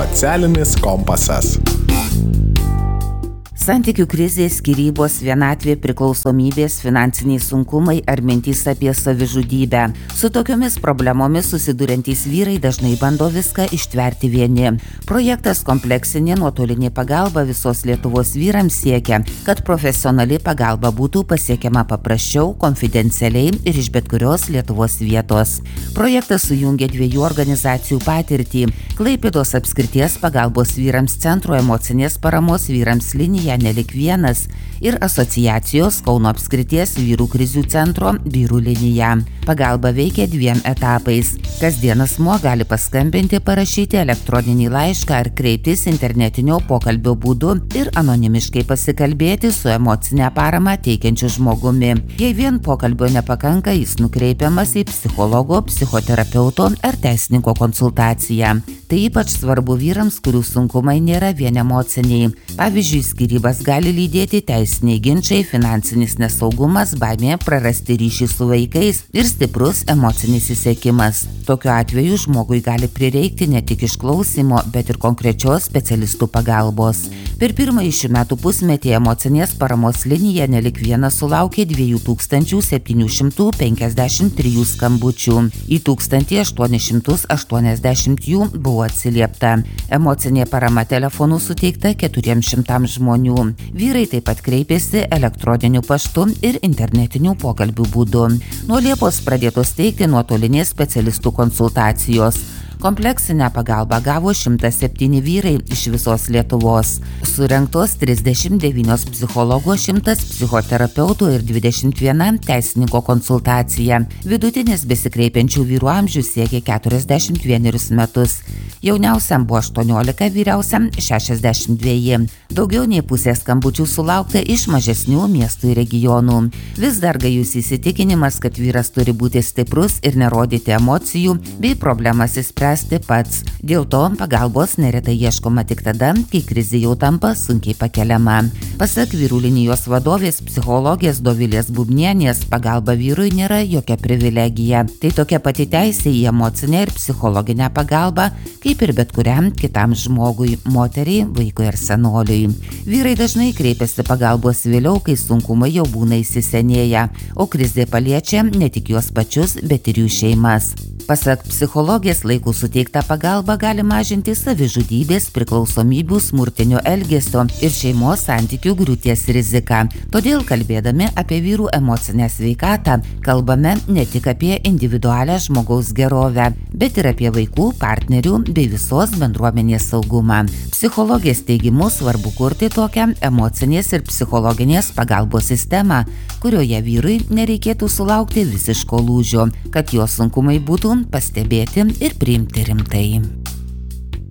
Socialinis kompasas. Santykių krizė, skyrybos, vienatvė, priklausomybės, finansiniai sunkumai ar mintys apie savižudybę. Su tokiomis problemomis susiduriantys vyrai dažnai bando viską ištverti vieni. Projektas kompleksinė nuotolinė pagalba visos Lietuvos vyrams siekia, kad profesionali pagalba būtų pasiekiama paprasčiau, konfidencialiai ir iš bet kurios Lietuvos vietos. Projektas sujungia dviejų organizacijų patirtį – Klaipėdos apskrities pagalbos vyrams centro emocinės paramos vyrams linija Nelik vienas ir asociacijos Kauno apskrities vyrų krizių centro vyrų linija. Pagalba veikia 2 etapais. Kasdien asmuo gali paskambinti, parašyti elektroninį laišką ar kreiptis internetinio pokalbio būdu ir anonimiškai pasikalbėti su emocinę paramą teikiančiu žmogumi. Jei vien pokalbio nepakanka, jis nukreipiamas į psichologo, psichoterapeuto ar teisininko konsultaciją. Tai ypač svarbu vyrams, kurių sunkumai nėra vien emociniai. Pavyzdžiui, skyrybas gali lydėti teisiniai ginčai, finansinis nesaugumas, baimė prarasti ryšį su vaikais ir stiprus emocinis išsekimas. Tokiu atveju žmogui gali prireikti ne tik išklausymo, bet ir konkrečios specialistų pagalbos. Per pirmąjį šių metų pusmetį emocinės paramos linija Nelik vienas sulaukė 2753 skambučių. Į 1880 jų buvo atsiliepta. Emocinė parama telefonu suteikta 400 žmonių. Vyrai taip pat kreipėsi elektroniniu paštu ir internetiniu pokalbių būdu. Nuo Liepos pradėtos teikti nuotolinės specialistų konsultacijos. Kompleksinę pagalbą gavo 107 vyrai iš visos Lietuvos. Surengtos 39 psichologo, 100 psichoterapeutų ir 21 teisininko konsultacija. Vidutinis besikreipiančių vyrų amžius siekia 41 metus. Jauniausiam buvo 18, vyriausiam 62. Daugiau nei pusė skambučių sulaukta iš mažesnių miestų ir regionų. Vis dar gajus įsitikinimas, kad vyras turi būti stiprus ir nerodyti emocijų bei problemas išspręsti pats. Dėl to pagalbos neretai ieškoma tik tada, kai krizė jau tampa sunkiai pakeliama. Pasak vyrų linijos vadovės psichologės Dovilės Bubnienės, pagalba vyrui nėra jokia privilegija. Tai tokia pati teisė į emocinę ir psichologinę pagalbą, kaip ir bet kuriam kitam žmogui, moteriai, vaikui ar senoliui. Vyrai dažnai kreipiasi pagalbos vėliau, kai sunkumai jau būna įsisenėję, o krizė paliečia ne tik juos pačius, bet ir jų šeimas. Pasak psichologės, laiku suteikta pagalba gali mažinti savižudybės, priklausomybių, smurtinio elgesio ir šeimos santykių griūties riziką. Todėl, kalbėdami apie vyrų emocinę sveikatą, kalbame ne tik apie individualią žmogaus gerovę, bet ir apie vaikų, partnerių bei visos bendruomenės saugumą. Psichologės teigimu svarbu kurti tokią emocinės ir psichologinės pagalbos sistemą, kurioje vyrui nereikėtų sulaukti visiško lūžio, kad jo sunkumai būtų pastebėti ir priimti rimtai.